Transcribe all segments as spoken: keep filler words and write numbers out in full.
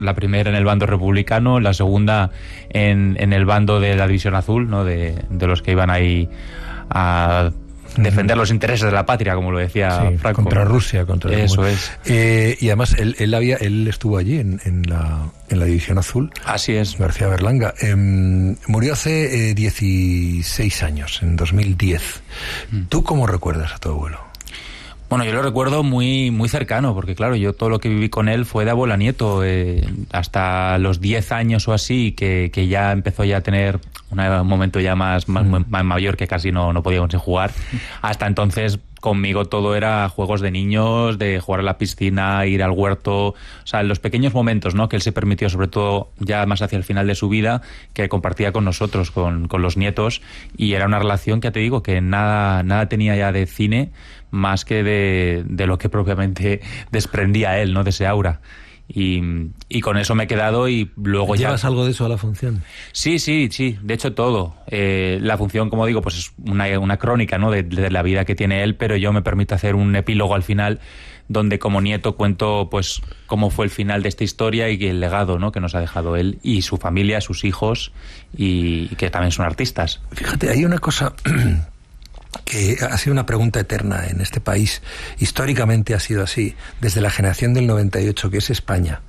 la primera en el bando republicano, la segunda en, en el bando de la División Azul, ¿no? de, de los que iban ahí a defender los intereses de la patria, como lo decía sí, Franco. Contra Rusia, contra Eso como... es. Eh, y además él, él había, él estuvo allí en, en la en la División Azul. Así es. García Berlanga. Eh, murió hace eh, dieciséis años, en dos mil diez. Mm. ¿Tú cómo recuerdas a tu abuelo? Bueno, yo lo recuerdo muy muy cercano, porque claro, yo todo lo que viví con él fue de abuelo a nieto, eh, hasta los diez años o así, que, que ya empezó ya a tener una, un momento ya más, más, mm. más mayor, que casi no, no podíamos jugar. Hasta entonces, conmigo todo era juegos de niños, de jugar a la piscina, ir al huerto, o sea, los pequeños momentos, ¿no?, que él se permitió, sobre todo ya más hacia el final de su vida, que compartía con nosotros, con, con los nietos, y era una relación que, ya te digo, que nada, nada tenía ya de cine, más que de, de lo que propiamente desprendía él, ¿no?, de ese aura. Y, y con eso me he quedado y luego ya... ¿Llevas algo de eso a la función? Sí, sí, sí, de hecho todo. Eh, la función, como digo, pues es una, una crónica, ¿no?, de, de la vida que tiene él, pero yo me permito hacer un epílogo al final donde como nieto cuento pues cómo fue el final de esta historia y el legado, ¿no?, que nos ha dejado él y su familia, sus hijos, y, y que también son artistas. Fíjate, hay una cosa... que ha sido una pregunta eterna en este país. Históricamente ha sido así, desde la generación del noventa y ocho, que es España.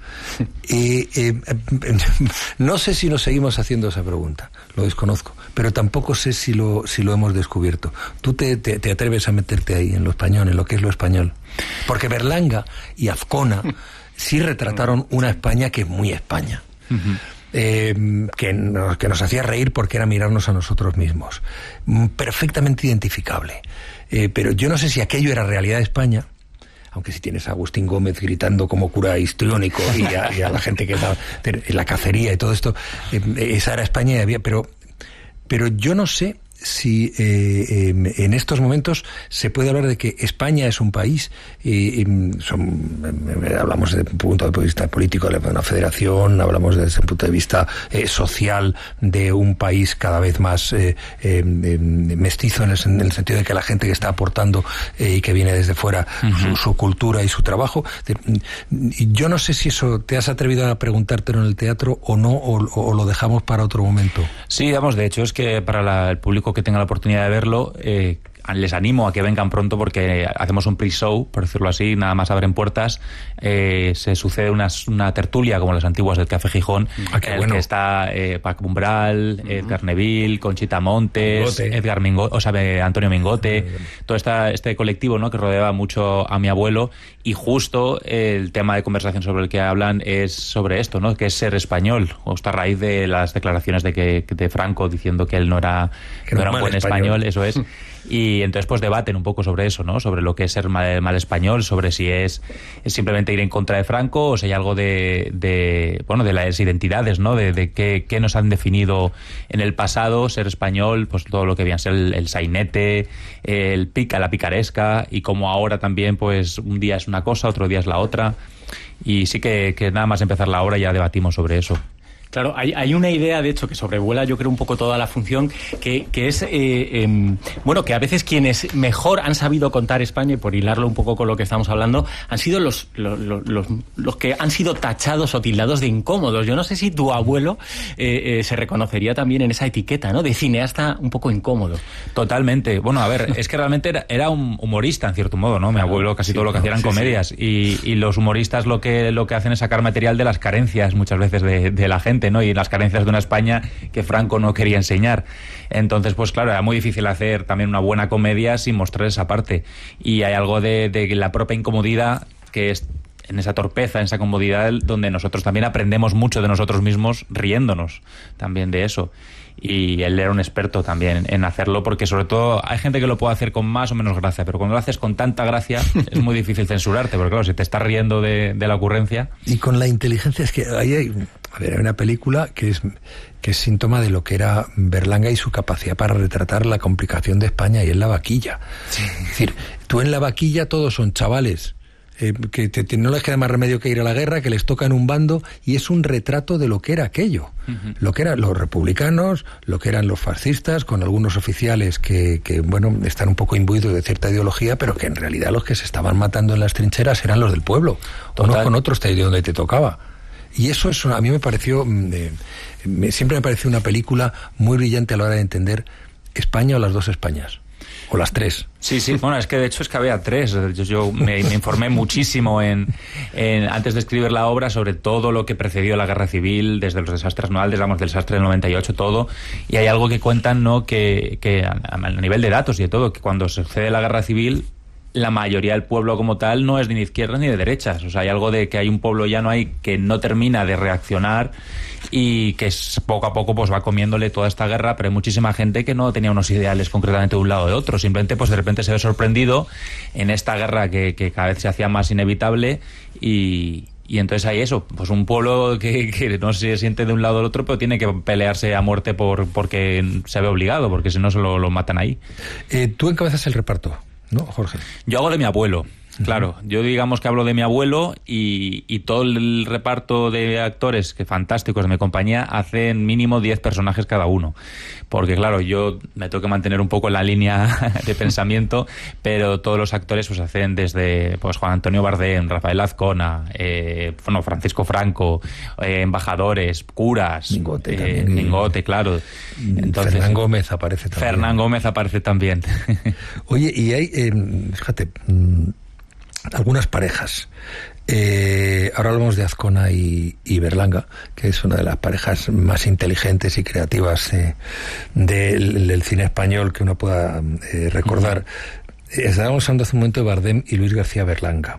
Y eh, eh, no sé si nos seguimos haciendo esa pregunta, lo desconozco, pero tampoco sé si lo, si lo hemos descubierto. ¿Tú te, te, te atreves a meterte ahí, en lo español, en lo que es lo español? Porque Berlanga y Azcona sí retrataron una España que es muy España. Uh-huh. Eh, que, nos, que nos hacía reír porque era mirarnos a nosotros mismos, perfectamente identificable, eh, pero yo no sé si aquello era realidad de España, aunque si tienes a Agustín Gómez gritando como cura histriónico y a, y a la gente que está en la cacería y todo esto, eh, esa era España y había, pero, pero yo no sé si eh, eh, en estos momentos se puede hablar de que España es un país, eh, son, eh, hablamos desde un punto de vista político de una federación, hablamos desde un punto de vista eh, social de un país cada vez más eh, eh, mestizo en el, en el sentido de que la gente que está aportando eh, y que viene desde fuera, uh-huh, su, su cultura y su trabajo. Yo no sé si eso te has atrevido a preguntártelo en el teatro o no, o, o lo dejamos para otro momento. Sí, vamos, de hecho es que para la, el público que tenga la oportunidad de verlo, eh, les animo a que vengan pronto porque hacemos un pre-show, por decirlo así, nada más abren puertas, eh, se sucede una, una tertulia como las antiguas del Café Gijón, ah, en el bueno. que está eh, Paco Umbral, uh-huh, Edgar Neville, Conchita Montes, Mingote. Edgar Mingote, o sea, Antonio Mingote, uh-huh, todo esta, este colectivo, ¿no?, que rodeaba mucho a mi abuelo, y justo el tema de conversación sobre el que hablan es sobre esto, ¿no?, que es ser español, justo a raíz de las declaraciones de que de Franco diciendo que él no era, que no era un buen español, español eso es. Y entonces pues debaten un poco sobre eso, ¿no?, sobre lo que es ser mal, mal español, sobre si es, es simplemente ir en contra de Franco o si hay algo de, de bueno, de las identidades, ¿no?, de, de qué, qué nos han definido en el pasado, ser español, pues todo lo que viene a ser el, el sainete, el pica, la picaresca, y como ahora también pues un día es una cosa, otro día es la otra, y sí que, que nada más empezar la hora ya debatimos sobre eso. Claro, hay, hay una idea, de hecho, que sobrevuela, yo creo, un poco toda la función, que, que es, eh, eh, bueno, que a veces quienes mejor han sabido contar España, y por hilarlo un poco con lo que estamos hablando, han sido los, los, los, los que han sido tachados o tildados de incómodos. Yo no sé si tu abuelo eh, eh, se reconocería también en esa etiqueta, ¿no?, de cineasta un poco incómodo. Totalmente. Bueno, a ver, es que realmente era, era un humorista, en cierto modo, ¿no? Mi abuelo casi sí, todo lo que hacía eran sí, comedias, sí. Y, y los humoristas lo que, lo que hacen es sacar material de las carencias, muchas veces, de, de la gente, ¿no?, y las carencias de una España que Franco no quería enseñar. Entonces, pues claro, era muy difícil hacer también una buena comedia sin mostrar esa parte. Y hay algo de, de la propia incomodidad que es en esa torpeza, en esa comodidad, donde nosotros también aprendemos mucho de nosotros mismos riéndonos también de eso. Y él era un experto también en hacerlo, porque sobre todo hay gente que lo puede hacer con más o menos gracia, pero cuando lo haces con tanta gracia es muy difícil censurarte, porque claro, si te estás riendo de, de la ocurrencia. Y con la inteligencia, es que ahí hay, a ver, hay una película que es, que es síntoma de lo que era Berlanga y su capacidad para retratar la complicación de España, y es La Vaquilla. Sí. Es decir, tú en La Vaquilla todos son chavales Eh, que te, te, no les queda más remedio que ir a la guerra, que les toca en un bando, y es un retrato de lo que era aquello, uh-huh, lo que eran los republicanos, lo que eran los fascistas, con algunos oficiales que, que bueno, están un poco imbuidos de cierta ideología, pero que en realidad los que se estaban matando en las trincheras eran los del pueblo, unos con otros de donde te tocaba. Y eso es una, a mí me pareció, eh, me, siempre me pareció una película muy brillante a la hora de entender España o las dos Españas. O las tres. Sí, sí, bueno, es que de hecho es que había tres. Yo, yo me, me informé muchísimo en, en, antes de escribir la obra sobre todo lo que precedió la guerra civil, desde los desastres navales, digamos, del desastre del noventa y ocho, todo. Y hay algo que cuentan, ¿no?, que, que a, a nivel de datos y de todo, que cuando sucede la guerra civil, la mayoría del pueblo como tal no es ni de izquierdas ni de derechas. O sea, hay algo de que hay un pueblo llano ahí que no termina de reaccionar y que es, poco a poco pues va comiéndole toda esta guerra, pero hay muchísima gente que no tenía unos ideales concretamente de un lado o de otro. Simplemente pues de repente se ve sorprendido en esta guerra que, que cada vez se hacía más inevitable y... Y entonces hay eso, pues un pueblo que, que no se siente de un lado o del otro, pero tiene que pelearse a muerte por porque se ve obligado, porque si no se lo, lo matan ahí. Eh, tú encabezas el reparto, ¿no, Jorge? Yo hago de mi abuelo. Claro, yo digamos que hablo de mi abuelo y, y todo el reparto de actores que fantásticos de mi compañía hacen mínimo diez personajes cada uno. Porque claro, yo me tengo que mantener un poco en la línea de pensamiento, pero todos los actores pues hacen desde pues Juan Antonio Bardem, Rafael Azcona, eh, bueno, Francisco Franco, eh, embajadores, curas, Mingote, eh, también, Mingote, claro. Entonces, Fernán Gómez aparece también. Fernán Gómez aparece también. Oye, y hay, eh, fíjate, algunas parejas. Eh, ahora hablamos de Azcona y, y Berlanga, que es una de las parejas más inteligentes y creativas eh, del, del cine español que uno pueda eh, recordar. Uh-huh. Estábamos hablando hace un momento de Bardem y Luis García Berlanga.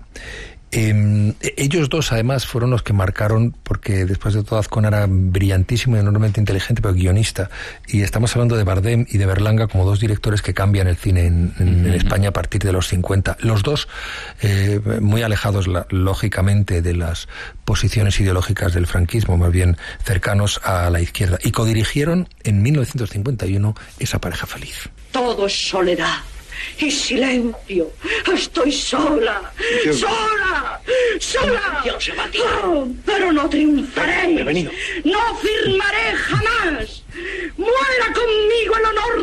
Eh, ellos dos además fueron los que marcaron, porque después de todo Azcona era brillantísimo y enormemente inteligente, pero guionista, y estamos hablando de Bardem y de Berlanga como dos directores que cambian el cine en, en, en España a partir de los cincuenta. Los dos eh, muy alejados la, lógicamente de las posiciones ideológicas del franquismo, más bien cercanos a la izquierda, y codirigieron en mil novecientos cincuenta y uno esa pareja feliz. Todo es soledad y silencio. Estoy sola, Dios. sola, sola. Dios, oh, pero no triunfaré. Bienvenido. No firmaré jamás. Muera conmigo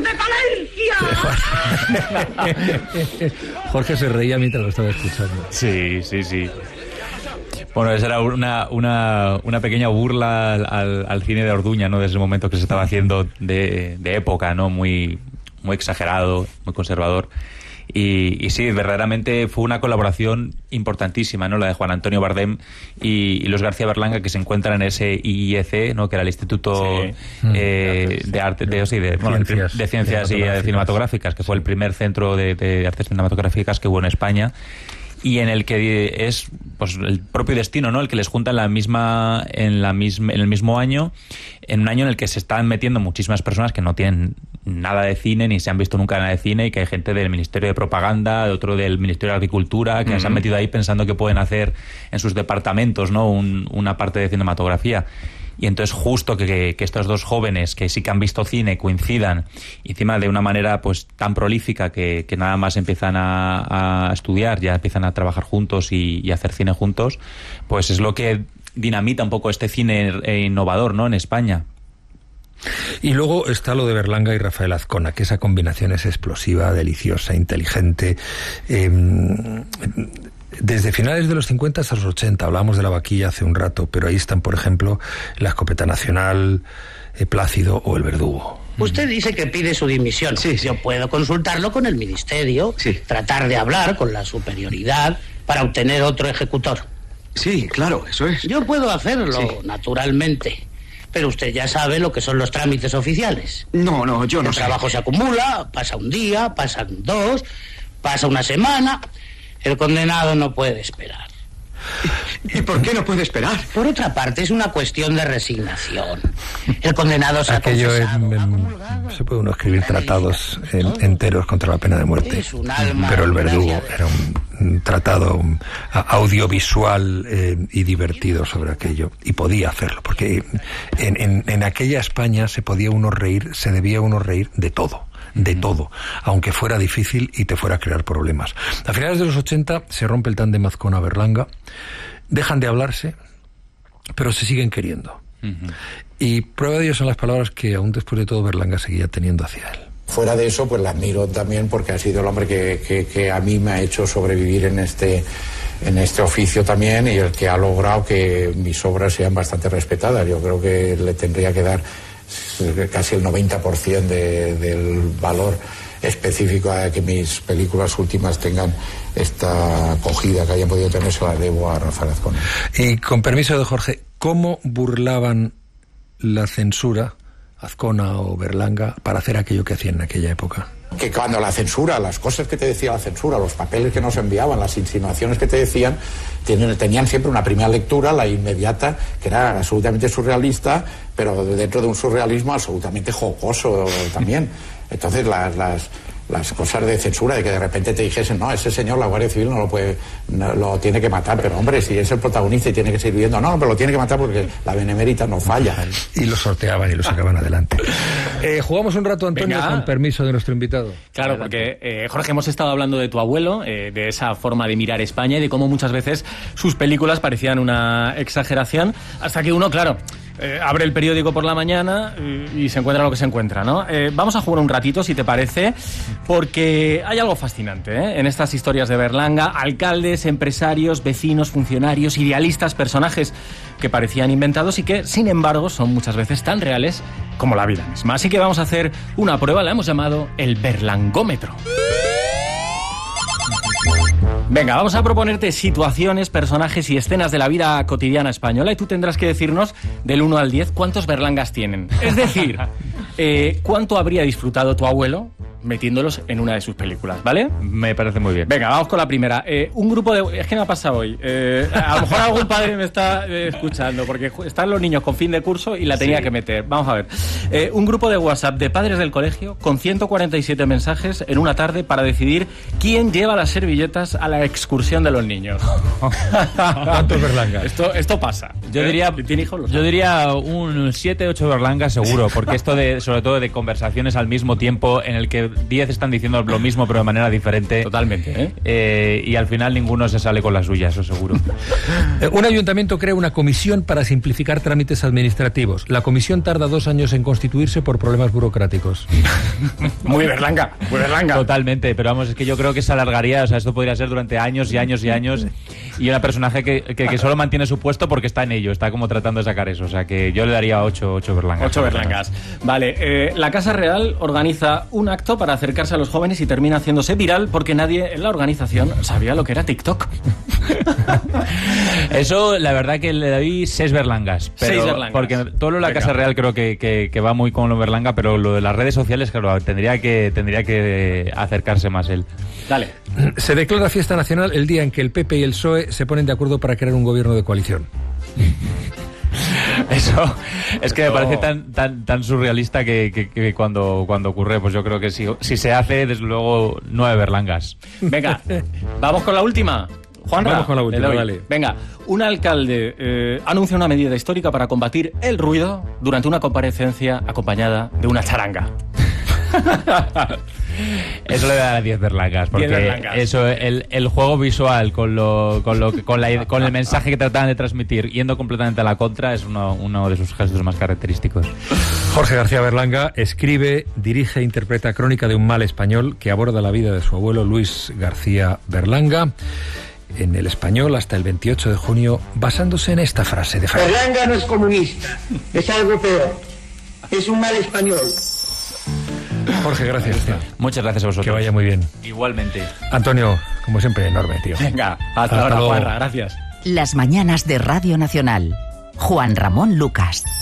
el honor de Palencia. Jorge se reía mientras lo estaba escuchando. Sí, sí, sí. Bueno, esa era una, una, una pequeña burla al, al, al cine de Orduña, ¿no? Desde el momento que se estaba haciendo de, de época, ¿no? Muy... muy exagerado, muy conservador. Y, y sí, verdaderamente fue una colaboración importantísima, ¿no? La de Juan Antonio Bardem y, y Luis García Berlanga, que se encuentran en ese I I C, ¿no?, que era el Instituto sí. eh, de Arte, de, sí, de, bueno, ciencias, de ciencias y de cinematográficas, que fue el primer centro de, de artes cinematográficas que hubo en España, y en el que es pues el propio destino, ¿no?, el que les junta en la misma en la misma en el mismo año, en un año en el que se están metiendo muchísimas personas que no tienen nada de cine ni se han visto nunca nada de cine, y que hay gente del Ministerio de Propaganda, de otro del Ministerio de Agricultura, que uh-huh. se han metido ahí pensando que pueden hacer en sus departamentos, ¿no?, un, una parte de cinematografía. Y entonces justo que, que estos dos jóvenes que sí que han visto cine coincidan, encima de una manera pues tan prolífica que, que nada más empiezan a, a estudiar, ya empiezan a trabajar juntos y, y a hacer cine juntos, pues es lo que dinamita un poco este cine innovador, ¿no?, en España. Y luego está lo de Berlanga y Rafael Azcona, que esa combinación es explosiva, deliciosa, inteligente. Eh, Desde finales de los cincuenta hasta los ochenta, hablábamos de La Vaquilla hace un rato, pero ahí están, por ejemplo, La Escopeta Nacional, eh, Plácido o El Verdugo. Usted dice que pide su dimisión. Sí, sí. Yo puedo consultarlo con el ministerio, sí. tratar de hablar con la superioridad para obtener otro ejecutor. Sí, claro, eso es. Yo puedo hacerlo, sí. naturalmente. Pero usted ya sabe lo que son los trámites oficiales. No, no, yo no sé. El trabajo se acumula, pasa un día, pasan dos, pasa una semana. El condenado no puede esperar. ¿Y por qué no puede esperar? Por otra parte, es una cuestión de resignación. El condenado se ha Aquello en, en, se puede uno escribir tratados en, enteros contra la pena de muerte. Pero El Verdugo era un, un tratado un, audiovisual eh, y divertido sobre aquello. Y podía hacerlo, porque en, en, en aquella España se podía uno reír, se debía uno reír de todo. de todo, aunque fuera difícil y te fuera a crear problemas. A finales de los ochenta se rompe el tándem Azcona-Berlanga, dejan de hablarse, pero se siguen queriendo. Uh-huh. Y prueba de ello son las palabras que aún después de todo Berlanga seguía teniendo hacia él. Fuera de eso, pues la admiro también porque ha sido el hombre que, que, que a mí me ha hecho sobrevivir en este, en este oficio también, y el que ha logrado que mis obras sean bastante respetadas. Yo creo que le tendría que dar casi el noventa por ciento de, del valor específico a que mis películas últimas tengan esta acogida que hayan podido tener. Se la debo a Rafael Azcona. Y con permiso de Jorge, ¿cómo burlaban la censura, Azcona o Berlanga, para hacer aquello que hacían en aquella época? Que cuando la censura, las cosas que te decía la censura, los papeles que nos enviaban, las insinuaciones que te decían, tenían, tenían siempre una primera lectura, la inmediata, que era absolutamente surrealista, pero dentro de un surrealismo absolutamente jocoso también. Entonces las, las, las cosas de censura, de que de repente te dijesen, no, ese señor la Guardia Civil no lo puede, no, lo tiene que matar, pero hombre, si es el protagonista y tiene que seguir viviendo, no, pero lo tiene que matar porque la benemérita no falla. Y lo sorteaban y lo sacaban adelante. Eh, jugamos un rato, Antonio, Venga. con permiso de nuestro invitado. Claro, porque eh, Jorge, hemos estado hablando de tu abuelo, eh, de esa forma de mirar España y de cómo muchas veces sus películas parecían una exageración, hasta que uno, claro, Eh, abre el periódico por la mañana y, y se encuentra lo que se encuentra, ¿no? Eh, vamos a jugar un ratito, si te parece, porque hay algo fascinante, ¿eh? En estas historias de Berlanga: alcaldes, empresarios, vecinos, funcionarios, idealistas, personajes que parecían inventados y que, sin embargo, son muchas veces tan reales como la vida misma. Así que vamos a hacer una prueba, la hemos llamado el Berlangómetro. Venga, vamos a proponerte situaciones, personajes y escenas de la vida cotidiana española y tú tendrás que decirnos del uno al diez cuántos Berlangas tienen. Es decir, eh, cuánto habría disfrutado tu abuelo metiéndolos en una de sus películas, ¿vale? Me parece muy bien. Venga, vamos con la primera. Eh, un grupo de... Es que me ha pasado hoy. Eh, a lo mejor algún padre me está eh, escuchando, porque están los niños con fin de curso y la tenía sí. que meter. Vamos a ver. Eh, un grupo de WhatsApp de padres del colegio con ciento cuarenta y siete mensajes en una tarde para decidir quién lleva las servilletas a la excursión de los niños. ¿Cuántos Berlangas? Esto, esto pasa. Yo diría, ¿Tiene hijos? Yo diría un siete, ocho Berlangas seguro, porque esto de, sobre todo de conversaciones al mismo tiempo en el que diez están diciendo lo mismo pero de manera diferente. Totalmente, ¿eh? Eh, y al final ninguno se sale con la suya, eso seguro. Un ayuntamiento crea una comisión para simplificar trámites administrativos. La comisión tarda dos años en constituirse por problemas burocráticos. Muy Berlanga, muy Berlanga. Totalmente, pero vamos, es que yo creo que se alargaría, o sea, esto podría ser durante años y años y años, y un personaje que, que, que solo mantiene su puesto porque está en ello, está como tratando de sacar eso, o sea que yo le daría ocho, ocho Berlangas. Ocho Berlangas. Vale, eh, la Casa Real organiza un acto para acercarse a los jóvenes y termina haciéndose viral porque nadie en la organización sabía lo que era TikTok. Eso, la verdad que le doy seis Berlangas. Pero, seis Berlangas. Porque todo lo de la Venga. Casa Real creo que, que, que va muy con lo Berlanga, pero lo de las redes sociales, claro, tendría que, tendría que acercarse más él. Dale. Se declara fiesta nacional el día en que el P P y el P S O E se ponen de acuerdo para crear un gobierno de coalición. Eso es que me parece tan tan tan surrealista que, que, que cuando, cuando ocurre, pues yo creo que si, si se hace, desde luego, nueve Berlangas. Venga, vamos con la última. Juanra, vamos con la última, vale. Venga, un alcalde eh, anuncia una medida histórica para combatir el ruido durante una comparecencia acompañada de una charanga. Eso le da diez Berlangas, porque Berlangas. Eso, el, el juego visual con lo, con lo con la con el mensaje que trataban de transmitir yendo completamente a la contra es uno, uno de sus gestos más característicos. Jorge García Berlanga escribe, dirige e interpreta Crónica de un mal español, que aborda la vida de su abuelo Luis García Berlanga en El Español hasta el veintiocho de junio, basándose en esta frase de Franco. Berlanga no es comunista, es algo peor, es un mal español. Jorge, gracias. Muchas gracias a vosotros. Que vaya muy bien. Igualmente. Antonio, como siempre, enorme, tío. Venga, hasta, hasta ahora, Juanra, gracias. Las mañanas de Radio Nacional. Juan Ramón Lucas.